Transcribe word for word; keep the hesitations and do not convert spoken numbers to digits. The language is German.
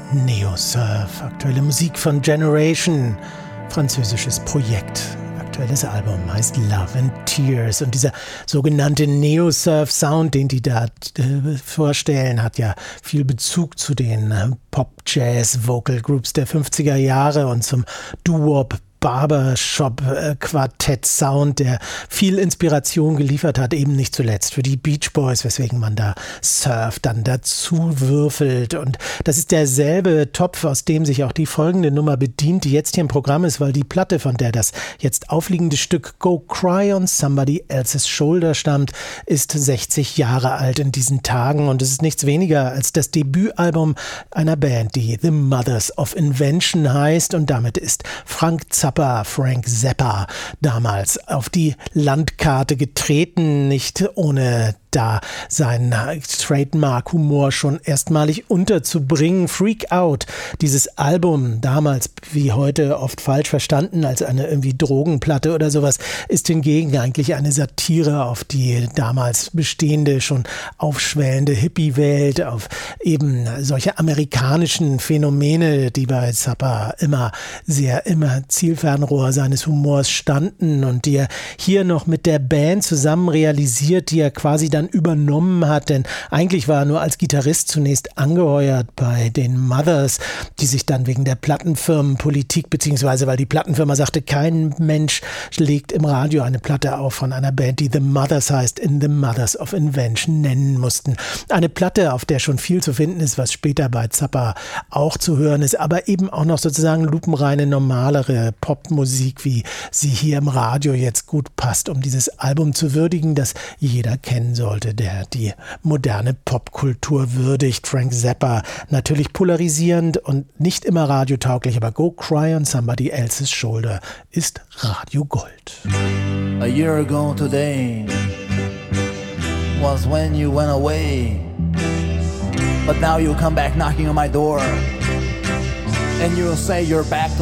Neo-Surf, aktuelle Musik von Generation, französisches Projekt. Aktuelles Album heißt Love and Tears und dieser sogenannte Neo-Surf-Sound, den die da äh, vorstellen, hat ja viel Bezug zu den äh, Pop-Jazz-Vocal-Groups der fünfziger Jahre und zum Doo-Wop Barbershop-Quartett-Sound, der viel Inspiration geliefert hat, eben nicht zuletzt für die Beach Boys, weswegen man da Surf dann dazu würfelt. Und das ist derselbe Topf, aus dem sich auch die folgende Nummer bedient, die jetzt hier im Programm ist, weil die Platte, von der das jetzt aufliegende Stück Go Cry on Somebody Else's Shoulder stammt, ist sechzig Jahre alt in diesen Tagen und es ist nichts weniger als das Debütalbum einer Band, die The Mothers of Invention heißt, und damit ist Frank Zappa Frank Zappa damals auf die Landkarte getreten, nicht ohne da seinen Trademark-Humor schon erstmalig unterzubringen. Freak Out, dieses Album, damals wie heute oft falsch verstanden als eine irgendwie Drogenplatte oder sowas, ist hingegen eigentlich eine Satire auf die damals bestehende, schon aufschwellende Hippie-Welt, auf eben solche amerikanischen Phänomene, die bei Zappa immer sehr, immer Zielfernrohr seines Humors standen und die er hier noch mit der Band zusammen realisiert, die er quasi dann übernommen hat, denn eigentlich war er nur als Gitarrist zunächst angeheuert bei den Mothers, die sich dann wegen der Plattenfirmenpolitik, beziehungsweise weil die Plattenfirma sagte, kein Mensch legt im Radio eine Platte auf von einer Band, die The Mothers heißt, in The Mothers of Invention nennen mussten. Eine Platte, auf der schon viel zu finden ist, was später bei Zappa auch zu hören ist, aber eben auch noch sozusagen lupenreine, normalere Popmusik, wie sie hier im Radio jetzt gut passt, um dieses Album zu würdigen, das jeder kennen sollte, der die moderne Popkultur würdigt. Frank Zappa, natürlich polarisierend und nicht immer radiotauglich, aber Go Cry on Somebody Else's Shoulder ist Radio Gold. A year ago today was when you went away, but now you come back knocking on my door and you'll say you're back to